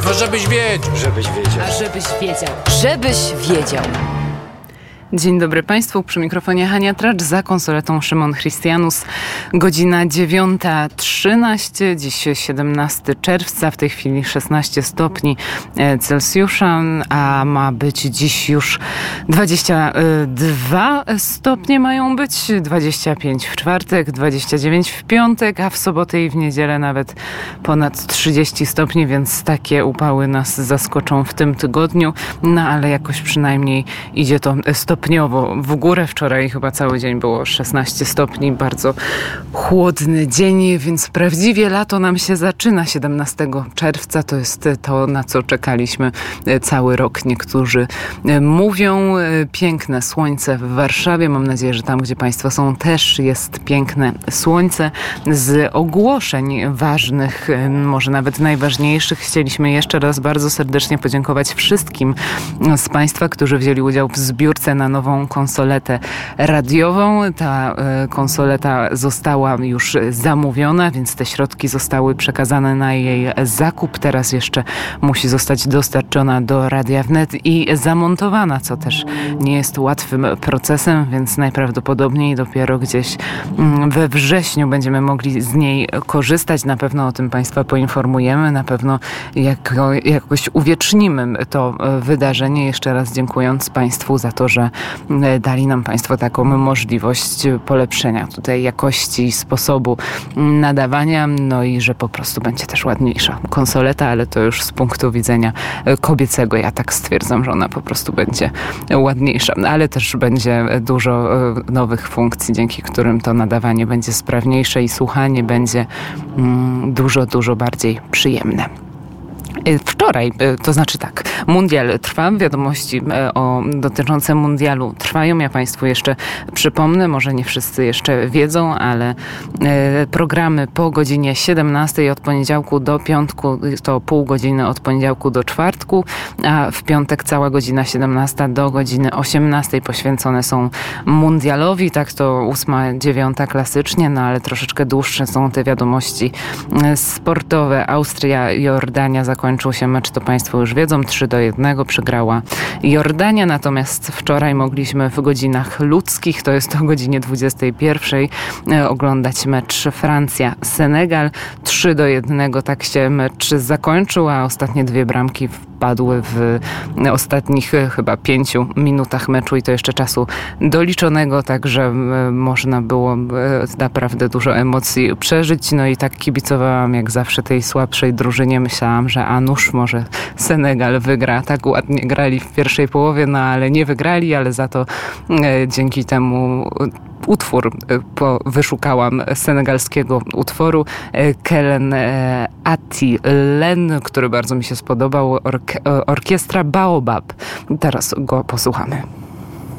info, żebyś wiedział. A żebyś wiedział. Żebyś wiedział. Dzień dobry Państwu, przy mikrofonie Hania Tracz, za konsoletą Szymon Christianus. Godzina 9:13, dziś 17 czerwca, w tej chwili 16 stopni Celsjusza, a ma być dziś już 22 stopnie mają być, 25 w czwartek, 29 w piątek, a w sobotę i w niedzielę nawet ponad 30 stopni, więc takie upały nas zaskoczą w tym tygodniu, no ale jakoś przynajmniej idzie to stopniowo w górę. Wczoraj chyba cały dzień było 16 stopni, bardzo chłodny dzień, więc prawdziwie lato nam się zaczyna 17 czerwca. To jest to, na co czekaliśmy cały rok. Niektórzy mówią. Piękne słońce w Warszawie. Mam nadzieję, że tam, gdzie Państwo są, też jest piękne słońce. Z ogłoszeń ważnych, może nawet najważniejszych, chcieliśmy jeszcze raz bardzo serdecznie podziękować wszystkim z Państwa, którzy wzięli udział w zbiórce na nową konsoletę radiową. Ta konsoleta została już zamówiona, więc te środki zostały przekazane na jej zakup. Teraz jeszcze musi zostać dostarczona do Radia Wnet i zamontowana, co też nie jest łatwym procesem, więc najprawdopodobniej dopiero gdzieś we wrześniu będziemy mogli z niej korzystać. Na pewno o tym Państwa poinformujemy, na pewno jakoś uwiecznimy to wydarzenie. Jeszcze raz dziękując Państwu za to, że dali nam Państwo taką możliwość polepszenia tutaj jakości i sposobu nadawania, no i że po prostu będzie też ładniejsza konsoleta, ale to już z punktu widzenia kobiecego. Ja tak stwierdzam, że ona po prostu będzie ładniejsza, ale też będzie dużo nowych funkcji, dzięki którym to nadawanie będzie sprawniejsze i słuchanie będzie dużo bardziej przyjemne. Wczoraj, to znaczy tak, mundial trwa, wiadomości dotyczące mundialu trwają. Ja Państwu jeszcze przypomnę, może nie wszyscy jeszcze wiedzą, ale programy po godzinie 17 od poniedziałku do piątku, to pół godziny od poniedziałku do czwartku, a w piątek cała godzina 17 do godziny 18 poświęcone są mundialowi, tak to 8-9 klasycznie, no ale troszeczkę dłuższe są te wiadomości sportowe. Austria, Jordania zakończył się mecz, to Państwo już wiedzą, 3-1 przegrała Jordania, natomiast wczoraj mogliśmy w godzinach ludzkich, to jest o godzinie 21, oglądać mecz Francja-Senegal. 3-1 tak się mecz zakończył, a ostatnie dwie bramki wpadły w ostatnich chyba 5 minutach meczu i to jeszcze czasu doliczonego, także można było naprawdę dużo emocji przeżyć. No i tak kibicowałam jak zawsze tej słabszej drużynie. Myślałam, że nuż może Senegal wygra. Tak ładnie grali w pierwszej połowie, no ale nie wygrali, ale za to dzięki temu wyszukałam senegalskiego utworu Kelen Atilen, który bardzo mi się spodobał, orkiestra Baobab. Teraz go posłuchamy.